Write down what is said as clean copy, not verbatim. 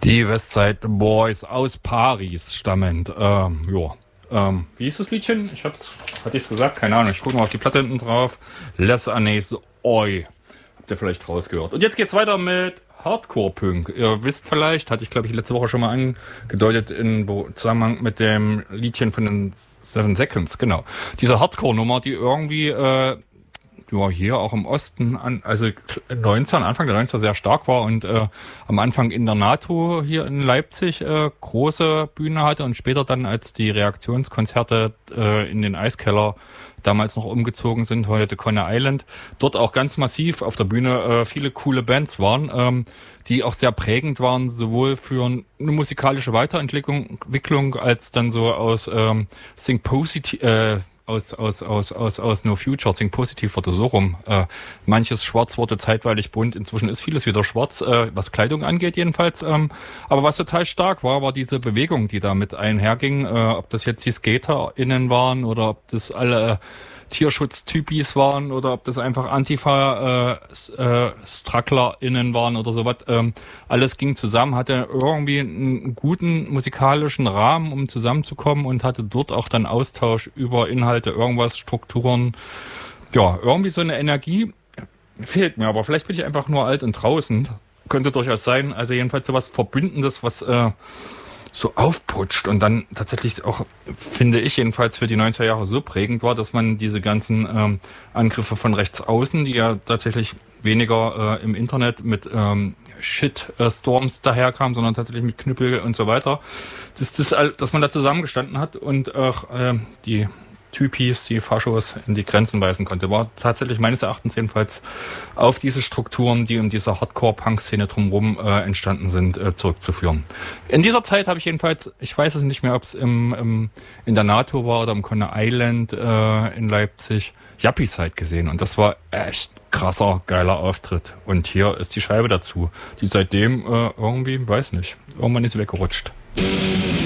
Die Westside Boys aus Paris stammend. Wie hieß das Liedchen? Hatte ich es gesagt? Keine Ahnung. Ich gucke mal auf die Platte hinten drauf. Les Années Oi. Habt ihr vielleicht rausgehört. Und jetzt geht's weiter mit Hardcore-Punk. Ihr wisst vielleicht, hatte ich glaube ich letzte Woche schon mal angedeutet in Zusammenhang mit dem Liedchen von den 7 Seconds. Genau. Diese Hardcore-Nummer, die irgendwie hier auch im Osten, Anfang der 90er sehr stark war und am Anfang in der NATO hier in Leipzig große Bühne hatte und später dann, als die Reaktionskonzerte in den Eiskeller damals noch umgezogen sind, heute Coney Island, dort auch ganz massiv auf der Bühne viele coole Bands waren, die auch sehr prägend waren, sowohl für eine musikalische Weiterentwicklung als dann so aus Think Positive, aus No Future, Think Positive wurde so rum. Manches Schwarz wurde zeitweilig bunt, inzwischen ist vieles wieder schwarz, was Kleidung angeht jedenfalls. Aber was total stark war diese Bewegung, die da mit einherging. Ob das jetzt die SkaterInnen waren oder ob das alle Tierschutztypis waren oder ob das einfach Antifa-StrugglerInnen waren oder sowas. Alles ging zusammen, hatte irgendwie einen guten musikalischen Rahmen, um zusammenzukommen und hatte dort auch dann Austausch über Inhalte, irgendwas, Strukturen. Ja, irgendwie so eine Energie fehlt mir, aber vielleicht bin ich einfach nur alt und draußen. Könnte durchaus sein. Also jedenfalls sowas Verbindendes, was so aufputscht und dann tatsächlich auch, finde ich jedenfalls für die 90er Jahre so prägend war, dass man diese ganzen Angriffe von rechts außen, die ja tatsächlich weniger im Internet mit Shitstorms daherkamen, sondern tatsächlich mit Knüppel und so weiter, dass man da zusammengestanden hat und auch die Typis, die Faschos in die Grenzen weisen konnte, war tatsächlich meines Erachtens jedenfalls auf diese Strukturen, die in dieser Hardcore-Punk-Szene drumherum entstanden sind, zurückzuführen. In dieser Zeit habe ich jedenfalls, ich weiß es nicht mehr, ob es in der NATO war oder im Coney Island in Leipzig, Yuppie-Side gesehen und das war echt krasser, geiler Auftritt. Und hier ist die Scheibe dazu, die seitdem irgendwie, weiß nicht, irgendwann ist sie weggerutscht.